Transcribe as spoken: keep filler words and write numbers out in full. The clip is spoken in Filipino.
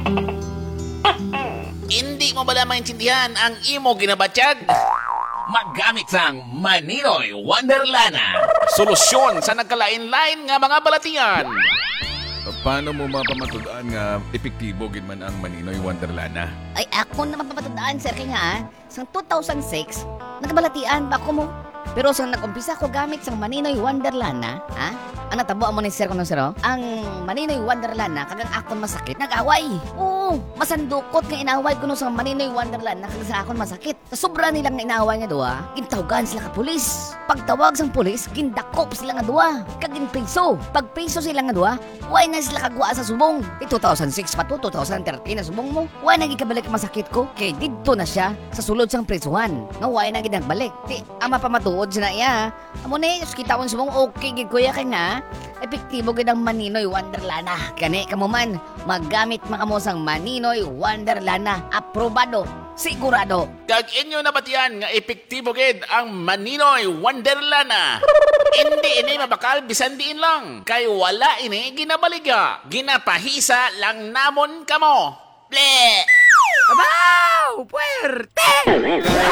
Hindi mo ba lamang intindihan ang imo ginabatyag? Magamit sang Maninoy Wonderlana. Solusyon sa nagkalain-lain nga mga balatian. Paano mo mapamatudaan nga epektibo gid man ang Maninoy Wonderlana? Ay, ako na mapapatandaan, sir, kaya nga, sang two thousand six, nagbalatian ba ako mo? Pero sang nag-umpisa ko gamit sang Maninoy Wonderlana, ha? Ang natabo mo ni sir ko no, sir, oh? Ang Maninoy Wonderlana, kagang akon masakit, nag-away. Oo, masandukot nga inaway ko no sang Maninoy Wonderlana, kagang sa akon masakit. Sa sobra nilang nga inaway nga duwa, gintawgan sila ka pulis. Pagtawag sang pulis, gindakop sila nga duwa. Kagin priso. Pag priso sila nga duwa, why na sila kagwa sa subong. Di two thousand six pa to, two thousand thirteen na subong mo. Why na gikabalik masakit ko? Kay didto na siya sa sulod sang prisuhan. Nga why na ginagbalik. Di, ama pa matuod siya na iya. Amo ni, kita ko subong okay gid kuya kay nga. Epektibo gid ang Maninoy Wonderlana. Kani kamo man, maggamit makamo sang Maninoy Wonderlana. Aprobado. Sigurado. Kag inyo nabatian nga epektibo gid ang Maninoy Wonderlana. Hindi ini mabakal bisan diin lang. Kay wala ini ginabaliga. Ginapahisa lang namon kamo. Ble! Abaw! Puwerte!